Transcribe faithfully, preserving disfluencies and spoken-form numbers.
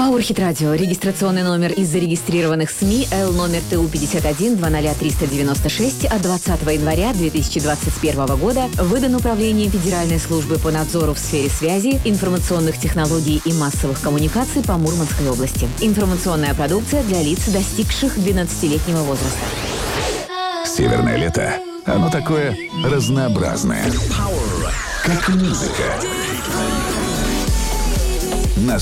Powerhit Radio. Регистрационный номер из зарегистрированных СМИ Л номер Т У пятьдесят один двадцать триста девяносто шесть от двадцатого января две тысячи двадцать первого года выдан Управлением Федеральной службы по надзору в сфере связи, информационных технологий и массовых коммуникаций по Мурманской области. Информационная продукция для лиц, достигших двенадцатилетнего возраста. Северное лето. Оно такое разнообразное. Как музыка. На